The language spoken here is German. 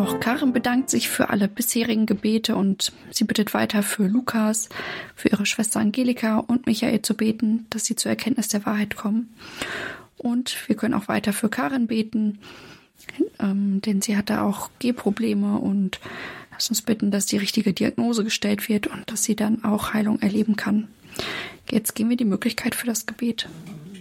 Auch Karin bedankt sich für alle bisherigen Gebete und sie bittet weiter für Lukas, für ihre Schwester Angelika und Michael zu beten, dass sie zur Erkenntnis der Wahrheit kommen. Und wir können auch weiter für Karin beten, denn sie hatte auch Gehprobleme und lass uns bitten, dass die richtige Diagnose gestellt wird und dass sie dann auch Heilung erleben kann. Jetzt geben wir die Möglichkeit für das Gebet.